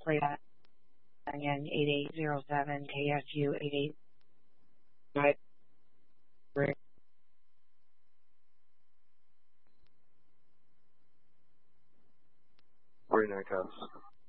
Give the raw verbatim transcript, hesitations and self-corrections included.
plate again, eight eight zero seven K S U eight eight five. forty-nine counts.